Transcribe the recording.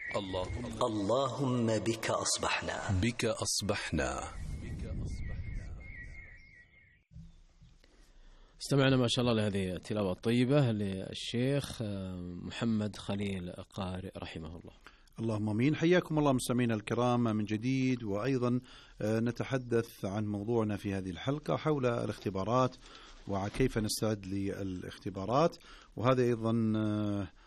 اللهم بك أصبحنا. استمعنا ما شاء الله لهذه التلاوة الطيبة للشيخ محمد خليل قارئ رحمه الله. اللهم امين. حياكم الله مستمعينا الكرام من جديد، وايضا نتحدث عن موضوعنا في هذه الحلقة حول الاختبارات وكيف نستعد للاختبارات، وهذا ايضا